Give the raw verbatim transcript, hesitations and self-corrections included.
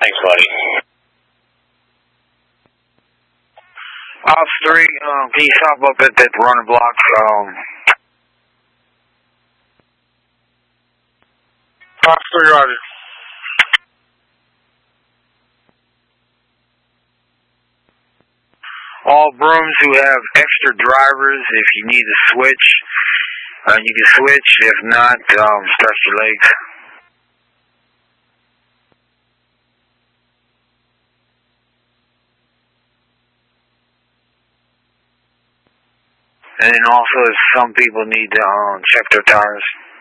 Thanks, buddy. Ops three, um, can you stop up at that runner block? Um, Ops three, roger. all brooms who have extra drivers, if you need to switch, uh, you can switch. If not, um, stretch your legs. And then also, if some people need to um, check their tires.